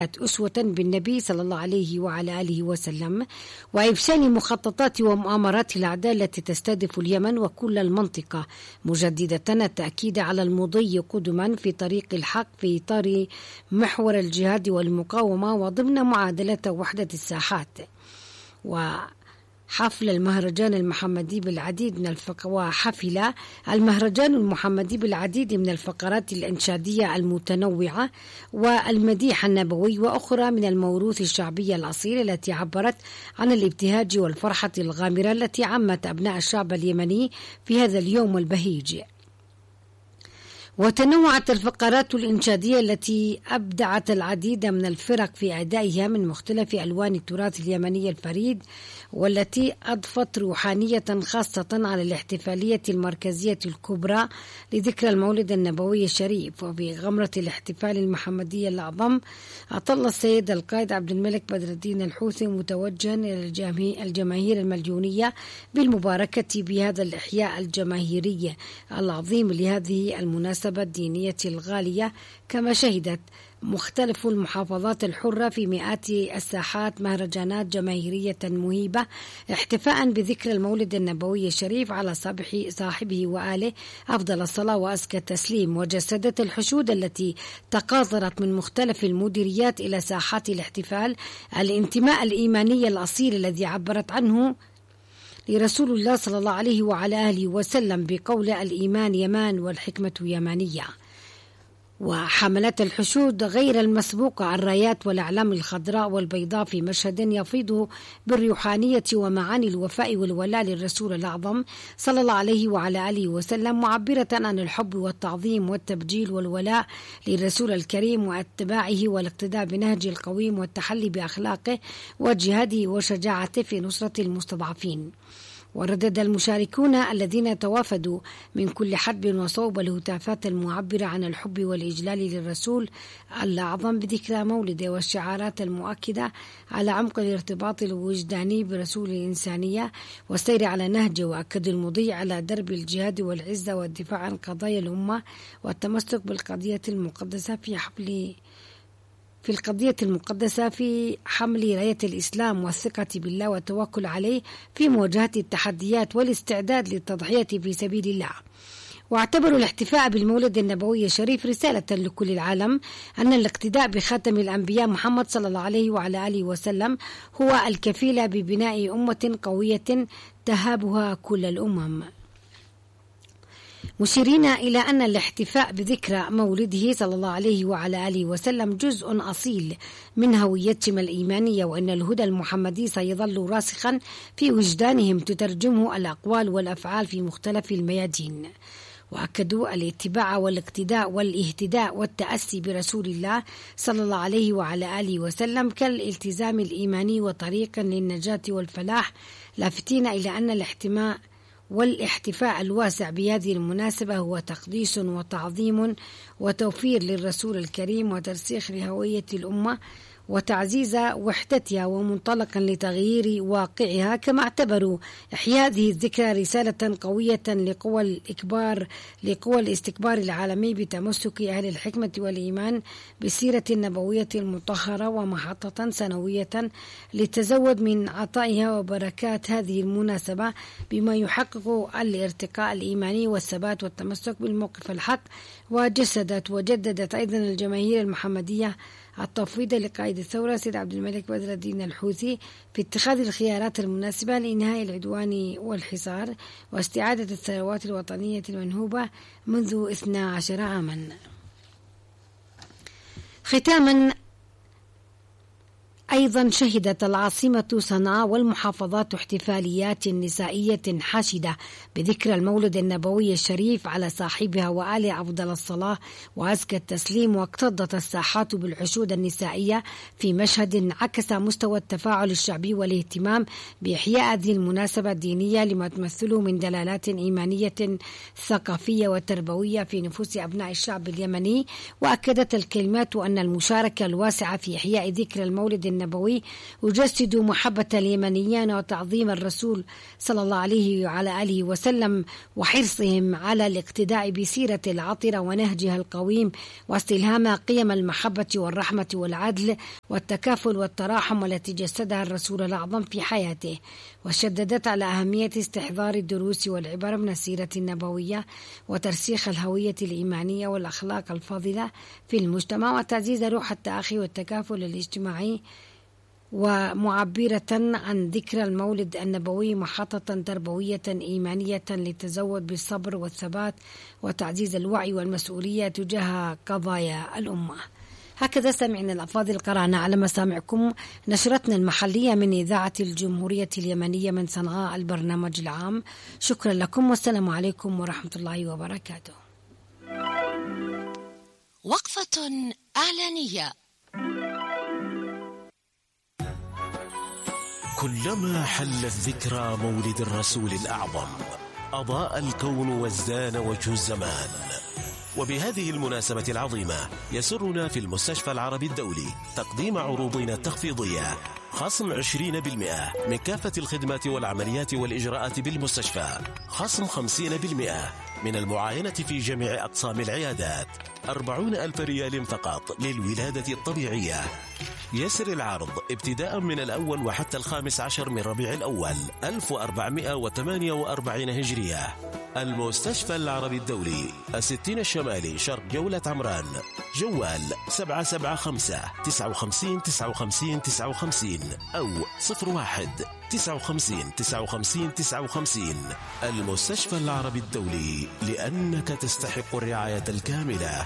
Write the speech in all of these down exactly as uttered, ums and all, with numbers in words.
أسوة بالنبي صلى الله عليه وعلى آله وسلم، وإفشال مخططات ومؤامرات الأعداء التي تستهدف اليمن وكل المنطقة، مجددة التأكيد على المضي قدما في طريق الحق في إطار محور الجهاد والمقاومة وضمن معادلة وحدة الساحات. وحفل المهرجان المحمدي بالعديد من الفق... وحفل المهرجان المحمدي بالعديد من الفقرات الإنشادية المتنوعة والمديح النبوي وأخرى من الموروث الشعبي الأصيل التي عبرت عن الابتهاج والفرحة الغامرة التي عمت أبناء الشعب اليمني في هذا اليوم البهيج. وتنوعت الفقرات الإنشادية التي أبدعت العديد من الفرق في أدائها من مختلف ألوان التراث اليمني الفريد، والتي أضفت روحانية خاصة على الاحتفالية المركزية الكبرى لذكرى المولد النبوي الشريف. وفي غمرة الاحتفال المحمدي الأعظم أطل السيد القائد عبد الملك بدر الدين الحوثي متوجها إلى الجماهير المليونية بالمباركة بهذا الإحياء الجماهيري العظيم لهذه المناسبة الدينية الغالية، كما شهدت مختلف المحافظات الحرة في مئات الساحات مهرجانات جماهيرية مهيبة احتفاء بذكر المولد النبوي الشريف على صاحبه وآله أفضل الصلاة وأزكى التسليم. وجسدت الحشود التي تقاطرت من مختلف المديريات إلى ساحات الاحتفال الانتماء الإيماني الأصيل الذي عبرت عنه لرسول الله صلى الله عليه وعلى آله وسلم بقول الإيمان يمان والحكمة يمانية. وحملت الحشود غير المسبوقة الرايات والأعلام الخضراء والبيضاء في مشهد يفيض بالروحانية ومعاني الوفاء والولاء للرسول الأعظم صلى الله عليه وعلى آله وسلم، معبرة عن الحب والتعظيم والتبجيل والولاء للرسول الكريم واتباعه والاقتداء بنهجه القويم والتحلي بأخلاقه وجهاده وشجاعته في نصرة المستضعفين. وردد المشاركون الذين توافدوا من كل حدب وصوب الهتافات المعبرة عن الحب والإجلال للرسول الأعظم بذكرى مولده والشعارات المؤكدة على عمق الارتباط الوجداني برسول الإنسانية والسير على نهجه، وأكد المضي على درب الجهاد والعزة والدفاع عن قضايا الأمة والتمسك بالقضية المقدسة في حفل في القضية المقدسة في حمل راية الإسلام والثقة بالله والتوكل عليه في مواجهة التحديات والاستعداد للتضحية في سبيل الله. واعتبروا الاحتفاء بالمولد النبوي الشريف رسالة لكل العالم أن الاقتداء بخاتم الأنبياء محمد صلى الله عليه وعلى آله وسلم هو الكفيل ببناء أمة قوية تهابها كل الأمم، مشيرين إلى أن الاحتفاء بذكرى مولده صلى الله عليه وعلى آله وسلم جزء أصيل من هويتهم الإيمانية، وأن الهدى المحمدي سيظل راسخا في وجدانهم تترجمه الأقوال والأفعال في مختلف الميادين. وأكدوا الاتباع والاقتداء والاهتداء والتأسي برسول الله صلى الله عليه وعلى آله وسلم كالالتزام الإيماني وطريقا للنجاة والفلاح، لافتين إلى أن الاحتماء والاحتفاء الواسع بهذه المناسبة هو تقديس وتعظيم وتوفير للرسول الكريم وترسيخ لهوية الأمة وتعزيز وحدتها ومنطلقا لتغيير واقعها. كما اعتبروا إحياء هذه الذكرى رسالة قوية لقوى الإكبار لقوى الاستكبار العالمي بتمسك أهل الحكمة والإيمان بالسيرة النبوية المطهرة، ومحطة سنوية للتزود من عطائها وبركات هذه المناسبة بما يحقق الارتقاء الإيماني والثبات والتمسك بالموقف الحق. وجسدت وجددت أيضا الجماهير المحمدية التفويض لقائد الثورة سيد عبد الملك بدر الدين الحوثي في اتخاذ الخيارات المناسبة لإنهاء العدوان والحصار واستعادة الثروات الوطنية المنهوبة منذ اثني عشر عاما. ختاما، أيضا شهدت العاصمة صنعاء والمحافظات احتفاليات نسائية حاشدة بذكرى المولد النبوي الشريف على صاحبها وآله أفضل الصلاة وأزكى التسليم، واقتضت الساحات بالحشود النسائية في مشهد عكس مستوى التفاعل الشعبي والاهتمام بإحياء هذه المناسبة الدينية لما تمثله من دلالات إيمانية ثقافية وتربوية في نفوس أبناء الشعب اليمني. وأكدت الكلمات أن المشاركة الواسعة في إحياء ذكرى المولد النبوي يجسد محبة اليمنيين وتعظيم الرسول صلى الله عليه وعلى آله وسلم وحرصهم على الاقتداء بسيرة العطرة ونهجها القويم واستلهام قيم المحبة والرحمة والعدل والتكافل والتراحم التي جسدها الرسول الأعظم في حياته، وشددت على أهمية استحضار الدروس والعبر من السيرة النبوية وترسيخ الهوية الإيمانية والأخلاق الفاضلة في المجتمع وتعزيز روح التآخي والتكافل الاجتماعي، ومعبرة عن ذكرى المولد النبوي محطة تربوية إيمانية للتزود بالصبر والثبات وتعزيز الوعي والمسؤولية تجاه قضايا الأمة. هكذا سمعنا الأفاضل، قرأنا على مسامعكم نشرتنا المحلية من إذاعة الجمهورية اليمنية من صنعاء البرنامج العام. شكرا لكم والسلام عليكم ورحمة الله وبركاته. وقفة إعلانية. كلما حلت ذكرى مولد الرسول الأعظم أضاء الكون وازدان وجه الزمان. وبهذه المناسبة العظيمة يسرنا في المستشفى العربي الدولي تقديم عروضنا التخفيضية، خصم عشرين بالمئة من كافة الخدمات والعمليات والإجراءات بالمستشفى، خصم خمسين بالمئة من المعاينة في جميع أقسام العيادات، أربعون ألف ريال فقط للولادة الطبيعية. يسر العرض ابتداء من الأول وحتى الخامس عشر من ربيع الأول ألف وأربعمائة وثمانية وأربعين هجرية. المستشفى العربي الدولي، الستين الشمالي، شرق جولة عمران. جوال سبعة سبعة خمسة تسعة خمسين تسعة خمسين تسعة خمسين أو صفر واحد تسعة خمسين تسعة خمسين تسعة خمسين. المستشفى العربي الدولي، لأنك تستحق الرعاية الكاملة.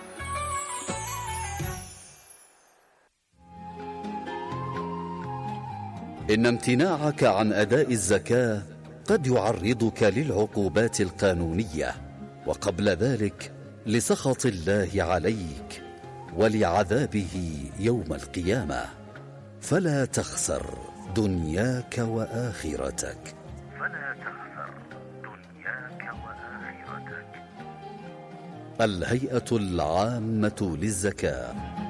إن امتناعك عن أداء الزكاة قد يعرضك للعقوبات القانونية، وقبل ذلك لسخط الله عليك ولعذابه يوم القيامة. فلا تخسر دنياك وآخرتك. فلا تخسر دنياك وآخرتك. الهيئة العامة للزكاة.